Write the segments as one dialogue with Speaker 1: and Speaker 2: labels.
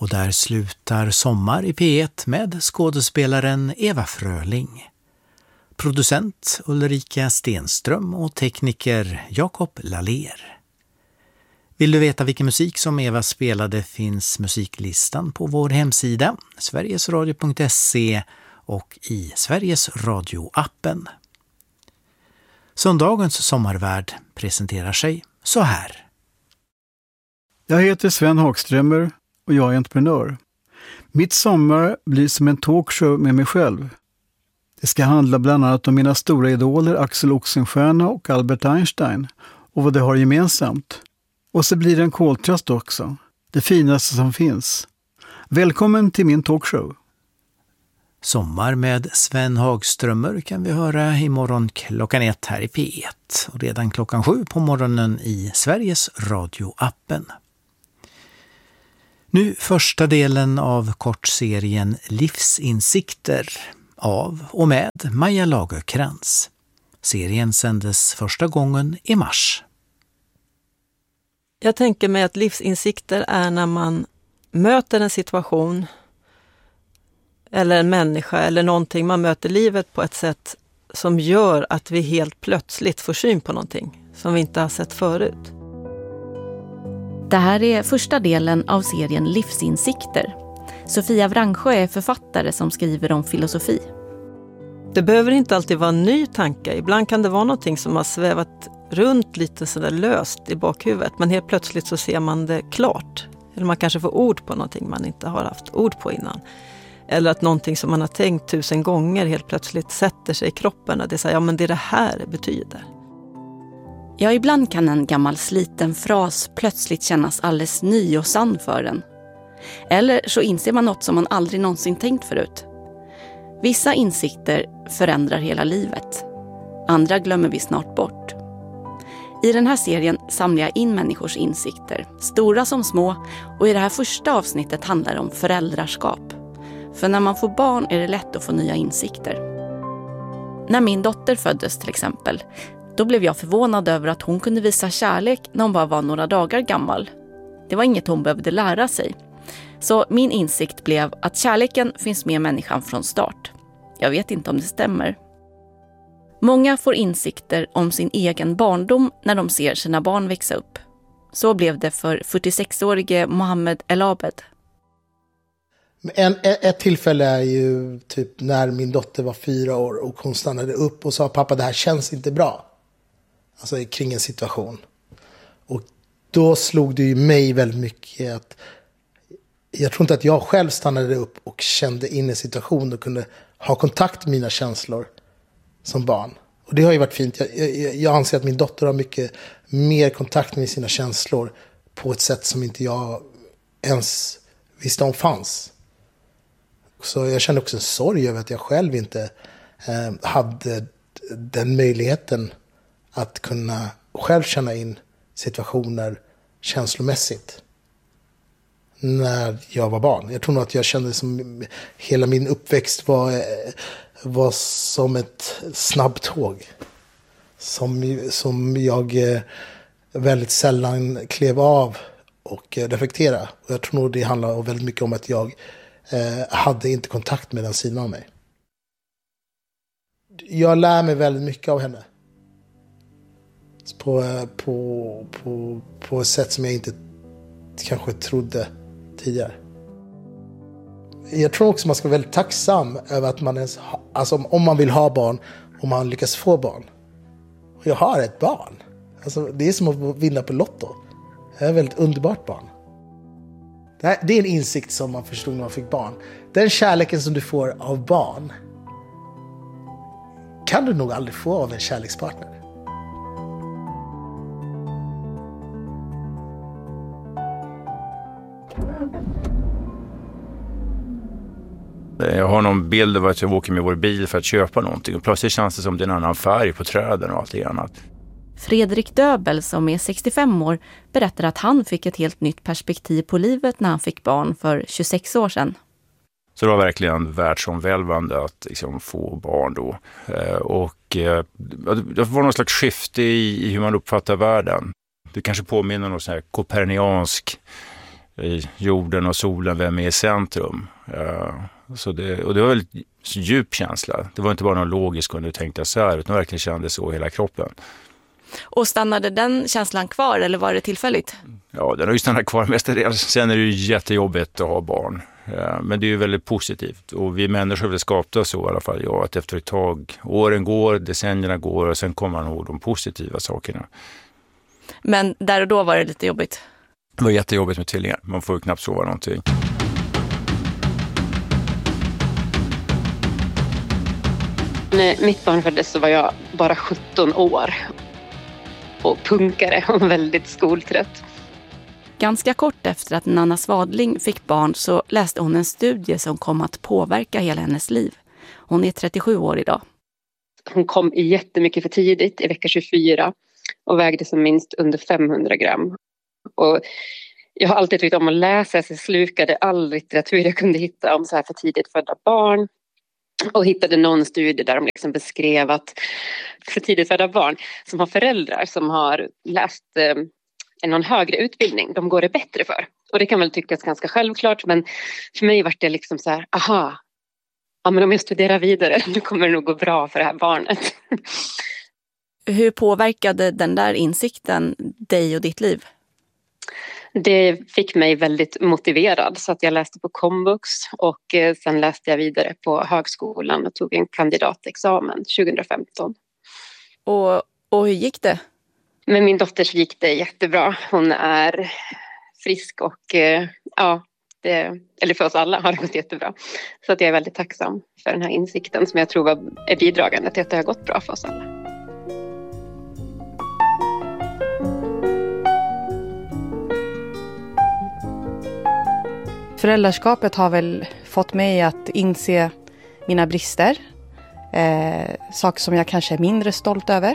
Speaker 1: Och där slutar Sommar i P1 med skådespelaren Eva Fröling. Producent Ulrika Stenström och tekniker Jakob Laler. Vill du veta vilken musik som Eva spelade finns musiklistan på vår hemsida sverigesradio.se och i Sveriges Radio-appen. Söndagens sommarvärd presenterar sig så här.
Speaker 2: Jag heter Sven Hagströmer och jag är entreprenör. Mitt sommar blir som en talkshow med mig själv. Det ska handla bland annat om mina stora idoler Axel Oxenstierna och Albert Einstein och vad de har gemensamt. Och så blir det en koltrast också. Det finaste som finns. Välkommen till min talkshow.
Speaker 1: Sommar med Sven Hagströmer kan vi höra imorgon klockan 1 här i P1 och redan klockan 7 på morgonen i Sveriges Radio-appen. Nu första delen av kortserien Livsinsikter av och med Maja Lagerkrans. Serien sändes första gången i mars.
Speaker 3: Jag tänker mig att livsinsikter är när man möter en situation eller en människa eller någonting. Man möter livet på ett sätt som gör att vi helt plötsligt får syn på någonting som vi inte har sett förut.
Speaker 4: Det här är första delen av serien Livsinsikter. Sofia Vrangsjö är författare som skriver om filosofi.
Speaker 3: Det behöver inte alltid vara en ny tanke. Ibland kan det vara någonting som har svävat runt lite sådär löst i bakhuvudet. Men helt plötsligt så ser man det klart. Eller man kanske får ord på någonting man inte har haft ord på innan. Eller att någonting som man har tänkt 1000 gånger helt plötsligt sätter sig i kroppen. Och det säger, ja men det är det här det betyder.
Speaker 4: Ja, ibland kan en gammal sliten fras plötsligt kännas alldeles ny och sann för en. Eller så inser man något som man aldrig någonsin tänkt förut. Vissa insikter förändrar hela livet. Andra glömmer vi snart bort. I den här serien samlar jag in människors insikter, stora som små, och i det här första avsnittet handlar det om föräldraskap. För när man får barn är det lätt att få nya insikter. När min dotter föddes till exempel, då blev jag förvånad över att hon kunde visa kärlek när hon bara var några dagar gammal. Det var inget hon behövde lära sig. Så min insikt blev att kärleken finns med människan från start. Jag vet inte om det stämmer. Många får insikter om sin egen barndom när de ser sina barn växa upp. Så blev det för 46-årige Mohammed El Abed.
Speaker 5: Ett tillfälle är ju typ när min dotter var 4 år och hon stannade upp och sa, pappa, det här känns inte bra. Alltså kring en situation. Och då slog det ju mig väldigt mycket att jag tror inte att jag själv stannade upp och kände in i situationen och kunde ha kontakt med mina känslor som barn. Och det har ju varit fint. Jag anser att min dotter har mycket mer kontakt med sina känslor på ett sätt som inte jag ens visste om fanns. Så jag kände också en sorg över att jag själv inte hade den möjligheten att kunna själv känna in situationer känslomässigt när jag var barn. Jag tror nog att jag kände som hela min uppväxt var som ett snabbtåg som jag väldigt sällan klev av och reflektera. Och jag tror nog det handlar väldigt mycket om att jag hade inte kontakt med den sidan av mig. Jag lär mig väldigt mycket av henne. På ett sätt som jag inte kanske trodde tidigare. Jag tror också man ska vara väldigt tacksam över att man ens, alltså om man vill ha barn, om man lyckas få barn. Och jag har ett barn. Alltså det är som att vinna på Lotto. Jag är ett väldigt underbart barn. Det är en insikt som man förstod när man fick barn. Den kärleken som du får av barn kan du nog aldrig få av en kärlekspartner.
Speaker 6: Jag har någon bild av att jag åker med vår bil för att köpa någonting. Och plötsligt känns det som det är en annan färg på träden och allt det annat.
Speaker 4: Fredrik Döbel, som är 65 år, berättar att han fick ett helt nytt perspektiv på livet när han fick barn för 26 år sedan.
Speaker 6: Så det var verkligen världsomvälvande att liksom få barn då. Det var någon slags skifte i hur man uppfattar världen. Det kanske påminner om någon sån här koperniansk i jorden och solen, vem är i centrum. Och det var väldigt djup känsla. Det var inte bara någon logisk och nu tänkte jag så här, utan verkligen kände så i hela kroppen.
Speaker 4: Och stannade den känslan kvar eller var det tillfälligt?
Speaker 6: Ja, den har ju stannat kvar mestadels. Sen är det ju jättejobbigt att ha barn. Men det är ju väldigt positivt. Och vi människor vill skapa så i alla fall. Ja, att efter ett tag, åren går, decennierna går och sen kommer man ihåg de positiva sakerna.
Speaker 4: Men där och då var det lite jobbigt?
Speaker 6: Det var jättejobbigt med tvillingar. Man får ju knappt sova någonting.
Speaker 7: När mitt barn föddes så var jag bara 17 år. Och punkare och väldigt skoltrött.
Speaker 4: Ganska kort efter att Nanna Swadling fick barn så läste hon en studie som kom att påverka hela hennes liv. Hon är 37 år idag.
Speaker 7: Hon kom jättemycket för tidigt i vecka 24 och vägde som minst under 500 gram. Och jag har alltid tyckt om att läsa, så jag slukade all litteratur jag kunde hitta om så här för tidigt födda barn. Och hittade någon studie där de liksom beskrev att för tidigt födda barn som har föräldrar som har läst någon högre utbildning, de går det bättre för. Och det kan väl tyckas ganska självklart, men för mig var det liksom så här, aha, ja men om jag studerar vidare, då kommer det nog gå bra för det här barnet.
Speaker 4: Hur påverkade den där insikten dig och ditt liv?
Speaker 7: Det fick mig väldigt motiverad så att jag läste på komvux och sen läste jag vidare på högskolan och tog en kandidatexamen 2015.
Speaker 4: Och hur gick det?
Speaker 7: Med min dotter så gick det jättebra. Hon är frisk och eller för oss alla har det gått jättebra. Så att jag är väldigt tacksam för den här insikten som jag tror är bidragande till att det har gått bra för oss alla.
Speaker 8: Föräldraskapet har väl fått mig att inse mina brister. Saker som jag kanske är mindre stolt över.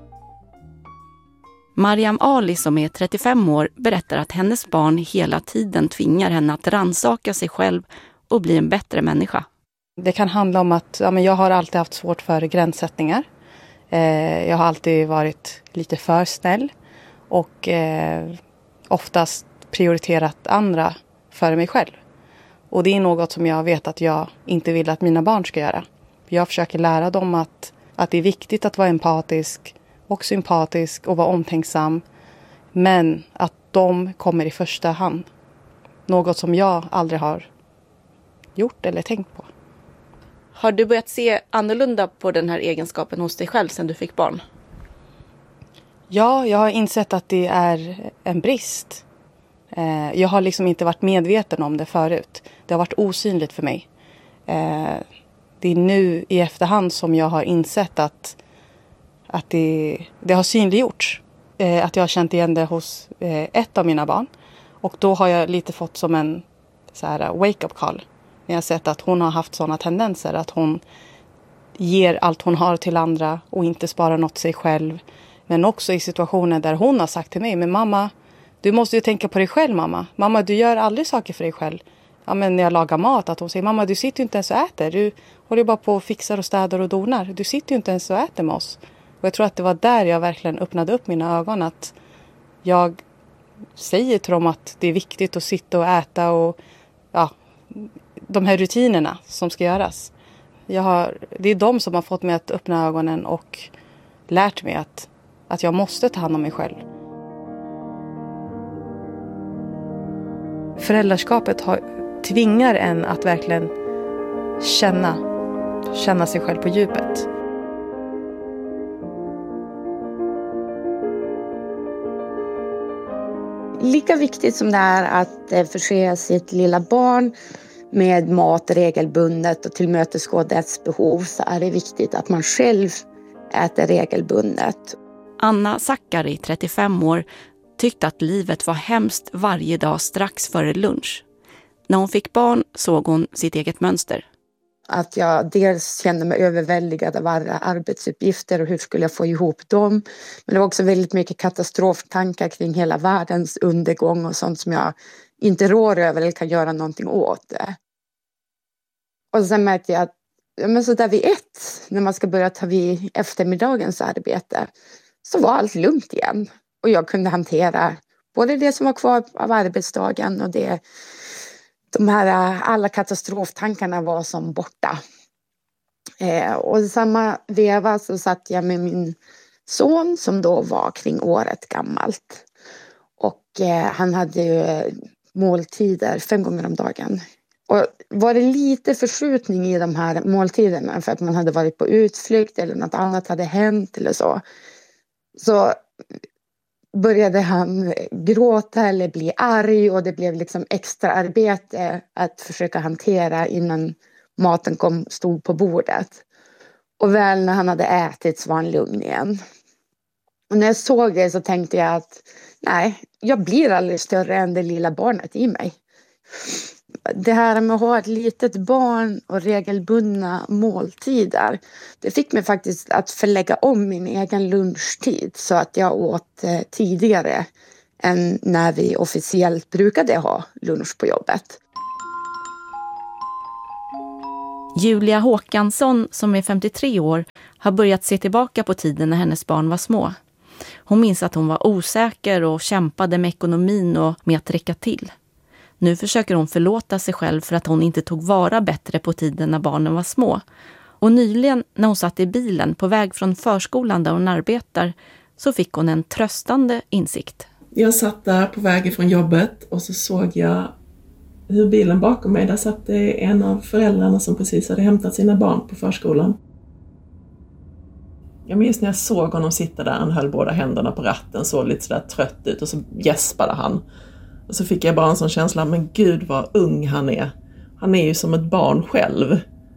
Speaker 4: Mariam Ali som är 35 år berättar att hennes barn hela tiden tvingar henne att rannsaka sig själv och bli en bättre människa.
Speaker 8: Det kan handla om att jag har alltid haft svårt för gränssättningar. Jag har alltid varit lite för snäll och oftast prioriterat andra före mig själv. Och det är något som jag vet att jag inte vill att mina barn ska göra. Jag försöker lära dem att det är viktigt att vara empatisk och sympatisk och vara omtänksam. Men att de kommer i första hand. Något som jag aldrig har gjort eller tänkt på.
Speaker 4: Har du börjat se annorlunda på den här egenskapen hos dig själv sedan du fick barn?
Speaker 8: Ja, jag har insett att det är en brist. Jag har liksom inte varit medveten om det förut. Det har varit osynligt för mig. Det är nu i efterhand som jag har insett att det har synliggjorts. Att jag har känt igen det hos ett av mina barn. Och då har jag lite fått som en så här wake-up call. Jag har sett att hon har haft sådana tendenser. Att hon ger allt hon har till andra och inte sparar något sig själv. Men också i situationer där hon har sagt till mig, men mamma, du måste ju tänka på dig själv, mamma. Mamma, du gör aldrig saker för dig själv. Ja, men när jag lagar mat, att hon säger, mamma, du sitter ju inte ens och äter. Du håller bara på och fixar och städar och donar. Du sitter ju inte ens och äter med oss. Och jag tror att det var där jag verkligen öppnade upp mina ögon. Att jag säger till dem att det är viktigt att sitta och äta och de här rutinerna som ska göras. Det är de som har fått mig att öppna ögonen och lärt mig att jag måste ta hand om mig själv. Föräldraskapet tvingar en att verkligen känna sig själv på djupet.
Speaker 9: Lika viktigt som det är att förse sitt lilla barn med mat regelbundet och tillmötesgå dess behov, så är det viktigt att man själv äter regelbundet.
Speaker 4: Anna Sakari, 35 år, tyckte att livet var hemskt varje dag strax före lunch. När hon fick barn såg hon sitt eget mönster.
Speaker 9: Att jag dels kände mig överväldigad av alla arbetsuppgifter och hur skulle jag få ihop dem. Men det var också väldigt mycket katastroftankar kring hela världens undergång och sånt som jag inte rår över eller kan göra någonting åt det. Och sen märkte jag att så där vid 1, när man ska börja ta vid eftermiddagens arbete, så var allt lugnt igen. Och jag kunde hantera Både det som var kvar av arbetsdagen och de här alla katastroftankarna var som borta. Och i samma veva så satt jag med min son som då var kring året gammalt. Och han hade ju måltider 5 gånger om dagen. Och var det lite förskjutning i de här måltiderna för att man hade varit på utflykt eller något annat hade hänt eller så började han gråta eller bli arg och det blev liksom extra arbete att försöka hantera innan maten stod på bordet. Och väl när han hade ätit så var han lugn igen. Och när jag såg det så tänkte jag att nej, jag blir aldrig större än det lilla barnet i mig. Det här med att ha ett litet barn och regelbundna måltider, det fick mig faktiskt att förlägga om min egen lunchtid så att jag åt tidigare än när vi officiellt brukade ha lunch på jobbet.
Speaker 4: Julia Håkansson, som är 53 år, har börjat se tillbaka på tiden när hennes barn var små. Hon minns att hon var osäker och kämpade med ekonomin och med att räcka till. Nu försöker hon förlåta sig själv för att hon inte tog vara bättre på tiden när barnen var små. Och nyligen när hon satt i bilen på väg från förskolan där hon arbetar så fick hon en tröstande insikt.
Speaker 10: Jag satt där på väg från jobbet och så såg jag hur bilen bakom mig, där satt en av föräldrarna som precis hade hämtat sina barn på förskolan. Jag minns när jag såg honom sitta där, han höll båda händerna på ratten, såg lite sådär trött ut och så gäspade han. Och så fick jag bara en sån känsla, men gud vad ung han är. Han är ju som ett barn själv.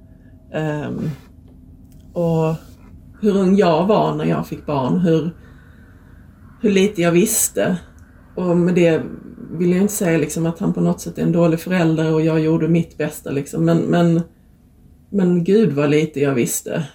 Speaker 10: Och hur ung jag var när jag fick barn, hur lite jag visste. Och med det vill jag inte säga liksom att han på något sätt är en dålig förälder och jag gjorde mitt bästa. Liksom. Men gud vad lite jag visste.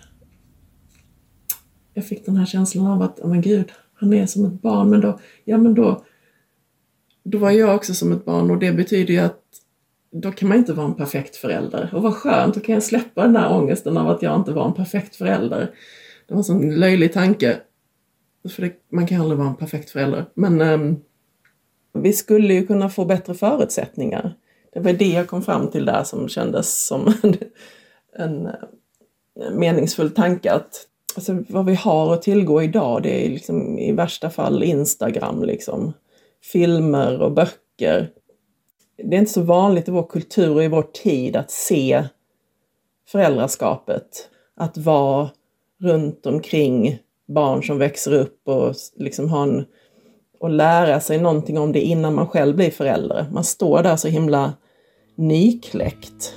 Speaker 10: Jag fick den här känslan av att, men gud, han är som ett barn. Men då var jag också som ett barn och det betyder ju att då kan man inte vara en perfekt förälder. Och vad skönt, då kan jag släppa den här ångesten av att jag inte var en perfekt förälder. Det var en sån löjlig tanke. För man kan aldrig vara en perfekt förälder. Men vi skulle ju kunna få bättre förutsättningar. Det var det jag kom fram till där som kändes som en meningsfull tanke. Att alltså, vad vi har att tillgå idag, det är liksom i värsta fall Instagram, liksom, filmer och böcker. Det är inte så vanligt i vår kultur och i vår tid att se föräldraskapet. Att vara runt omkring barn som växer upp och liksom och lära sig någonting om det innan man själv blir förälder. Man står där så himla nykläckt.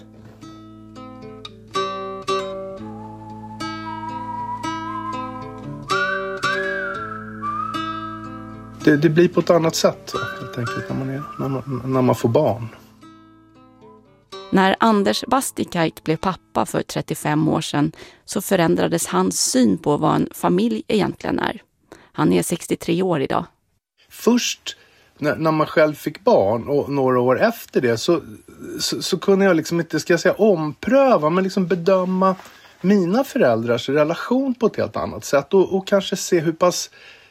Speaker 11: Det blir på ett annat sätt helt enkelt när man får barn.
Speaker 4: När Anders Bastikait blev pappa för 35 år sedan så förändrades hans syn på vad en familj egentligen är. Han är 63 år idag.
Speaker 11: Först när man själv fick barn och några år efter det så kunde jag liksom inte, ska jag säga ompröva, men liksom bedöma mina föräldrars relation på ett helt annat sätt och kanske se hur pass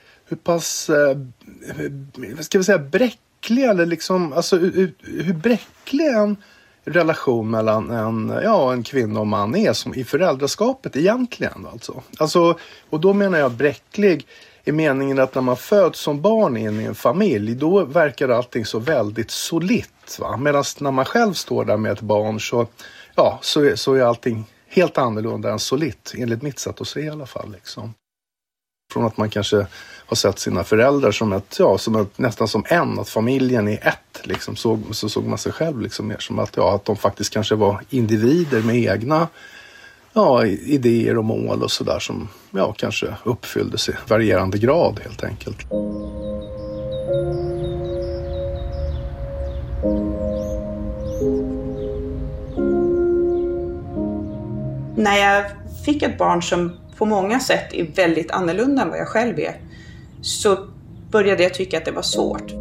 Speaker 11: ska vi säga bräcklig eller liksom, alltså hur bräcklig en relation mellan en kvinna och man är som i föräldraskapet egentligen alltså, och då menar jag bräcklig i meningen att när man föds som barn in i en familj, då verkar allting så väldigt solitt, va? Medan när man själv står där med ett barn så är allting helt annorlunda än solitt, enligt mitt sätt att se i alla fall liksom. Från att man kanske har sett sina föräldrar som nästan som att familjen är ett liksom, så såg man sig själv liksom mer som att de faktiskt kanske var individer med egna idéer och mål och sådär som kanske uppfylldes i varierande grad helt enkelt.
Speaker 12: När jag fick ett barn som på många sätt är väldigt annorlunda än vad jag själv är, så började jag tycka att det var svårt.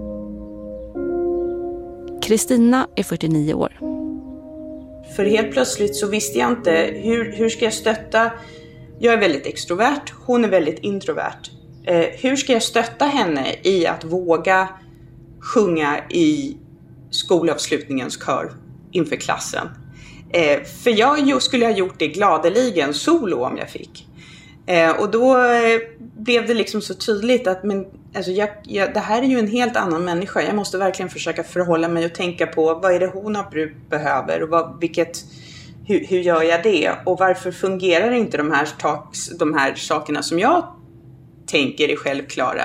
Speaker 4: Kristina är 49 år.
Speaker 12: För helt plötsligt så visste jag inte hur ska jag stötta. Jag är väldigt extrovert, hon är väldigt introvert. Hur ska jag stötta henne i att våga sjunga i skolavslutningens kör inför klassen. För jag skulle ha gjort det gladeligen solo om jag fick. Och då blev det liksom så tydligt att det här är ju en helt annan människa. Jag måste verkligen försöka förhålla mig och tänka på vad är det hon behöver och hur gör jag det? Och varför fungerar inte de här sakerna som jag tänker är självklara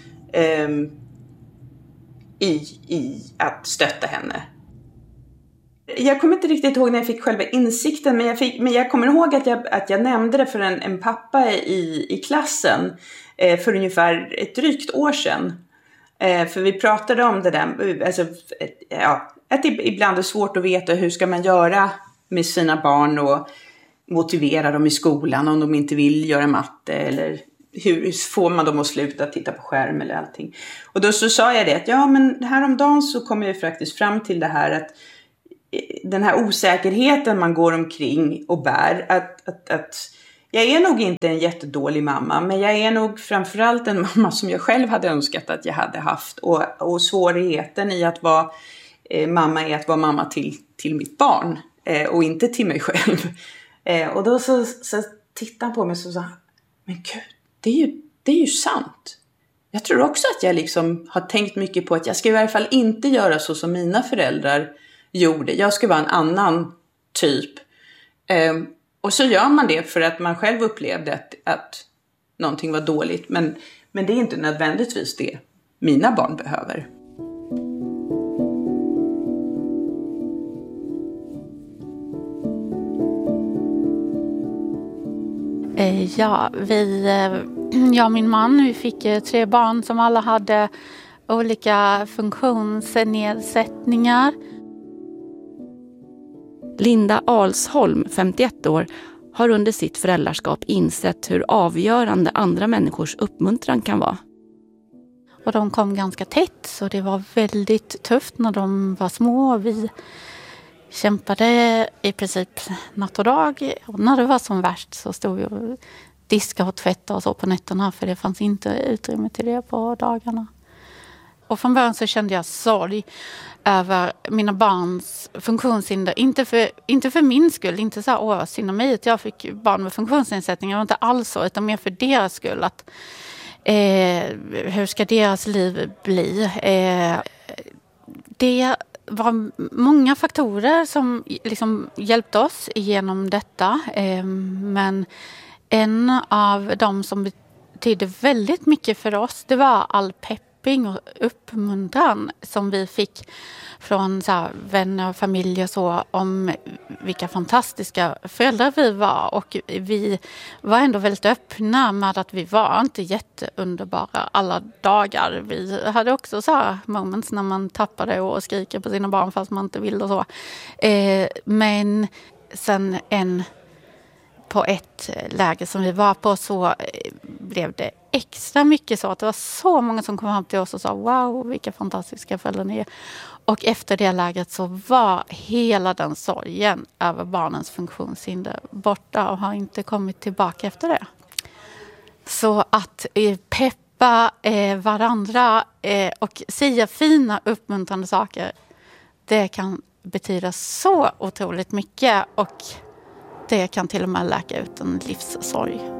Speaker 12: i att stötta henne? Jag kommer inte riktigt ihåg när jag fick själva insikten, men jag kommer ihåg att jag nämnde det för en pappa i klassen för ungefär ett drygt år sedan. För vi pratade om det där, att det ibland är svårt att veta hur ska man göra med sina barn och motivera dem i skolan om de inte vill göra matte, eller hur får man dem att sluta titta på skärm eller allting. Och då så sa jag det att men häromdagen så kom jag faktiskt fram till det här att den här osäkerheten man går omkring och bär, att jag är nog inte en jättedålig mamma, men jag är nog framförallt en mamma som jag själv hade önskat att jag hade haft, och svårigheten i att vara mamma är att vara mamma till mitt barn och inte till mig själv. Och då så tittade han på mig och sa, men gud, det är ju sant. Jag tror också att jag liksom har tänkt mycket på att jag ska i varje fall inte göra så som mina föräldrar gjorde. Jag ska vara en annan typ. Och så gör man det för att man själv upplevde att någonting var dåligt. Men det är inte nödvändigtvis det mina barn behöver.
Speaker 13: Jag och min man, vi fick 3 barn som alla hade olika funktionsnedsättningar.
Speaker 4: Linda Alsholm, 51 år, har under sitt föräldraskap insett hur avgörande andra människors uppmuntran kan vara.
Speaker 13: Och de kom ganska tätt, så det var väldigt tufft när de var små. Vi kämpade i princip natt och dag. Och när det var som värst så stod vi och diskade och tvättade och så på nätterna, för det fanns inte utrymme till det på dagarna. Och från början så kände jag sorg över mina barns funktionshinder. Inte för min skull, inte så här, synd om mig att jag fick barn med funktionsnedsättningar. Det var inte alls så, utan mer för deras skull. Att, hur ska deras liv bli? Det var många faktorer som liksom hjälpte oss igenom detta. Men en av dem som betydde väldigt mycket för oss, det var all pepping och uppmuntran som vi fick från så här, vänner och familj och så, om vilka fantastiska föräldrar vi var. Och vi var ändå väldigt öppna med att vi var inte jätteunderbara alla dagar. Vi hade också så här moments när man tappade och skriker på sina barn fast man inte vill och så. Men sen på ett läger som vi var på så blev det extra mycket så att det var så många som kom fram till oss och sa wow, vilka fantastiska föräldrar ni är. Och efter det lägret så var hela den sorgen över barnens funktionshinder borta och har inte kommit tillbaka efter det. Så att peppa varandra och säga fina uppmuntrande saker, det kan betyda så otroligt mycket, och det kan till och med läka ut en livssorg.